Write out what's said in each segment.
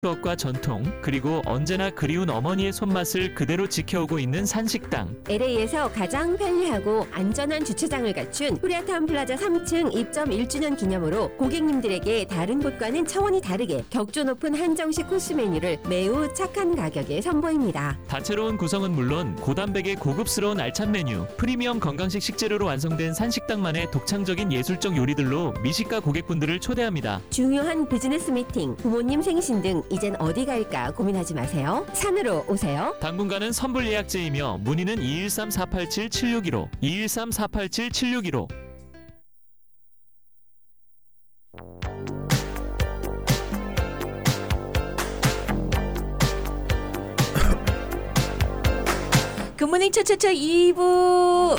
추억과 전통, 그리고 언제나 그리운 어머니의 손맛을 그대로 지켜오고 있는 산식당. LA에서 가장 편리하고 안전한 주차장을 갖춘 코리아타운 플라자 3층 입점 1주년 기념으로 고객님들에게 다른 곳과는 차원이 다르게 격조 높은 한정식 코스 메뉴를 매우 착한 가격에 선보입니다. 다채로운 구성은 물론 고단백의 고급스러운 알찬 메뉴, 프리미엄 건강식 식재료로 완성된 산식당만의 독창적인 예술적 요리들로 미식가 고객분들을 초대합니다. 중요한 비즈니스 미팅, 부모님 생신 등 이젠 어디 갈까 고민하지 마세요. 산으로 오세요. 당분간은 선불 예약제이며 문의는 213-487-7615, 213-487-7615. 굿모닝 차차차 2부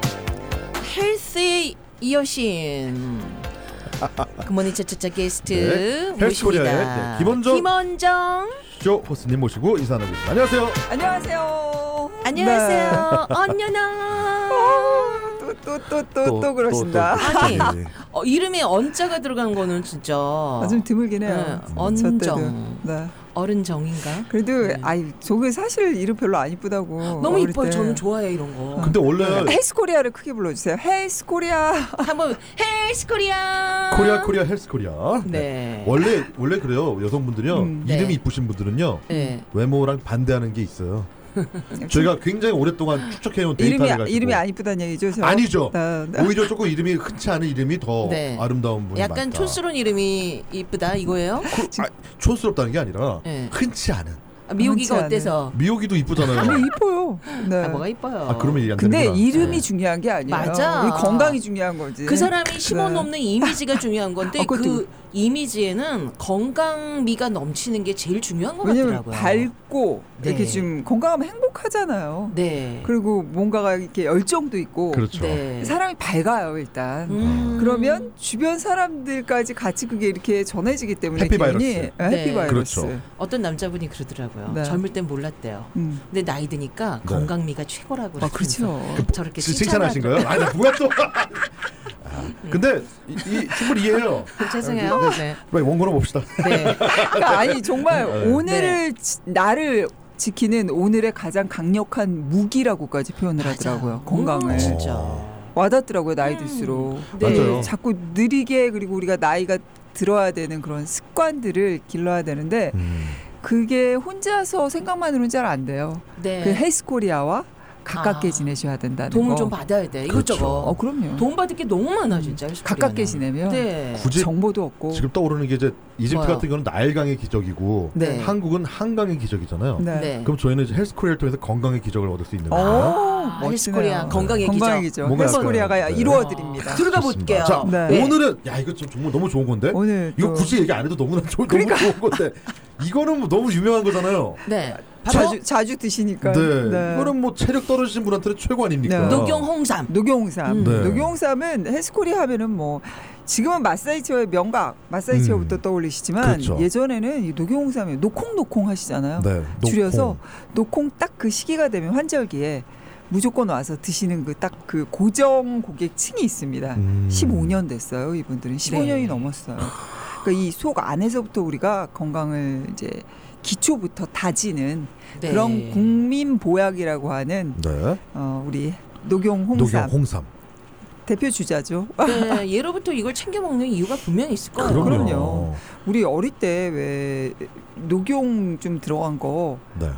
헬스의 이여신 굿모닝 차차차 게스트 모십니다. 김원정 쇼 호스님 모시고 인사 나누겠습니다. 안녕하세요. 안녕하세요. 안녕하세요. 언녀나 또 그러신다. 아니 이름에 언자가 들어간 거는 진짜 좀 드물긴 해요. 언정. 네. 어른정인가? 그래도 저게 사실 이름 별로 안 이쁘다고. 너무 이뻐요. 저는 좋아해요 이런 거. 근데 원래 헬스코리아를 크게 불러주세요. 헬스코리아. 한번 헬스코리아. 코리아 헬스코리아. 네. 원래 그래요. 여성분들이요. 이름이 네. 이쁘신 분들은요. 네. 외모랑 반대하는 게 있어요. 저희가 굉장히 오랫동안 추적해온 데이터를 가지고 이름이 안 이쁘다는 얘기죠? 아니죠. 네. 오히려 조금 이름이 흔치 않은 이름이 더 네. 아름다운 분이 약간 많다. 촌스러운 이름이 이쁘다 이거예요? 촌스럽다는 게 아니라 네. 흔치 않은. 미호기가 흔치 어때서? 미호기도 이쁘잖아요. 아니 이뻐요. 네. 뭐가 이뻐요? 그러면 얘기 안 근데 되는구나. 이름이 중요한 게 아니에요. 맞아. 우리 건강이 중요한 거지. 그 사람이 심어놓는 이미지가 중요한 건데 그 이미지에는 건강미가 넘치는 게 제일 중요한 것 왜냐면 같더라고요. 밝고 네. 이렇게 좀 건강하면 행복하잖아요. 네. 그리고 뭔가가 이렇게 열정도 있고 그렇죠. 네. 사람이 밝아요 일단. 그러면 주변 사람들까지 같이 그게 이렇게 전해지기 때문에 해피바이러스. 기분이 네. 해피바이러스. 그렇죠. 어떤 남자분이 그러더라고요. 네. 젊을 땐 몰랐대요. 근데 나이 드니까 네. 건강미가 최고라고. 그렇죠. 저렇게 칭찬하신 거예요? 아니 뭐야 또. 근데 충분히 이해해요. 죄송해요. 네. 빨리 원고로 봅시다. 네. 그러니까 아니 정말 네. 오늘을 나를 지키는 오늘의 가장 강력한 무기라고까지 표현을 하더라고요. 건강을. 진짜. 와닿더라고요. 나이 들수록. 네. 맞아요. 자꾸 느리게 그리고 우리가 나이가 들어야 되는 그런 습관들을 길러야 되는데 그게 혼자서 생각만으로는 잘 안 돼요. 네. 그 헬스코리아와 가깝게 지내셔야 된다는 도움을 거. 좀 받아야 돼. 이것저것. 그럼요. 도움 받을 게 너무 많아 진짜. 가깝게 지내면 네. 굳이 정보도 없고. 지금 떠오르는 게 이제 이집트 뭐요? 같은 경우는 나일강의 기적이고 네. 한국은 한강의 기적이잖아요. 네. 네. 그럼 저희는 이제 헬스코리아를 통해서 건강의 기적을 얻을 수 있는 거예요. 멋지네요. 헬스코리아 건강의 건강의 기적. 기적. 뭔가 헬스코리아가 약간, 네. 이루어드립니다. 들어가 좋습니다. 볼게요. 자, 네. 오늘은 이거 정말 너무 좋은 건데. 오늘 이거 또 굳이 얘기 안 해도 너무 좋은 건데. 이거는 뭐 너무 유명한 거잖아요. 네. 바로 자주 드시니까. 네. 이거는 뭐 체력 떨어지신 분한테는 최고 아닙니까? 네. 녹용홍삼. 녹용홍삼. 네. 녹용홍삼은 헬스코리아 하면은 뭐 지금은 마사이처의 명각 마사이처부터 떠올리시지만 그렇죠. 예전에는 이 녹용홍삼이 노콩노콩 하시잖아요. 네. 줄여서 노콩 딱 그 시기가 되면 환절기에 무조건 와서 드시는 그 딱 그 고정 고객층이 있습니다. 15년 됐어요. 이분들은 15년이 네. 넘었어요. 그러니까 이 속 안에서부터 우리가 건강을 이제 기초부터 다지는 네. 그런 국민 보약이라고 하는 네. 우리 녹용홍삼 녹용홍삼. 대표 주자죠. 네, 예로부터 이걸 챙겨 먹는 이유가 분명히 있을 거예요. 그럼요. 우리 어릴 때 왜 녹용 좀 들어간 거 네.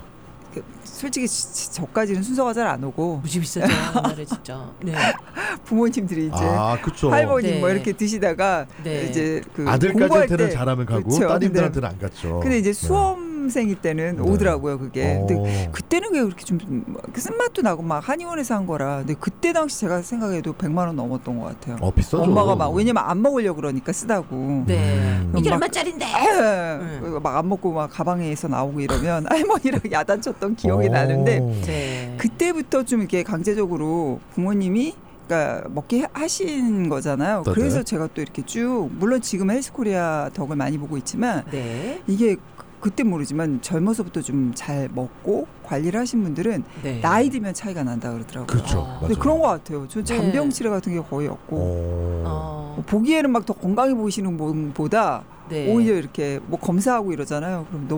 솔직히 저까지는 순서가 잘 안 오고 무지 비싸죠. 옛날에 진짜. 네. 부모님들이 이제 그렇죠. 할머니 네. 뭐 이렇게 드시다가 네. 이제 그 아들까지한테는 잘하면 가고 그렇죠. 따님들한테는 안 갔죠. 근데 이제 수험생일 때는 네. 오더라고요 그게. 근데 오. 그때는 왜 그렇게 좀 쓴맛도 나고 막 한의원에서 한 거라. 근데 그때 당시 제가 생각해도 100만 원 넘었던 것 같아요. 비싸죠. 엄마가 막 왜냐면 안 먹으려고 그러니까 쓰다고. 네. 이게 막- 얼마짜린데? 막 안 먹고 막 가방에서 나오고 이러면 할머니랑 야단쳤던 기억이 나는데 네. 그때부터 좀 이렇게 강제적으로 부모님이 그러니까 먹게 하신 거잖아요. 네네. 그래서 제가 또 이렇게 쭉 물론 지금 헬스코리아 덕을 많이 보고 있지만 네. 이게 그때 모르지만 젊어서부터 좀 잘 먹고 관리를 하신 분들은 네. 나이 들면 차이가 난다 그러더라고요. 그렇죠. 근데 맞아요. 그런 것 같아요. 저 네. 잔병 치레 같은 게 거의 없고 오. 어. 보기에는 막 더 건강해 보이시는 분보다 네. 오히려 이렇게 뭐 검사하고 이러잖아요. 그럼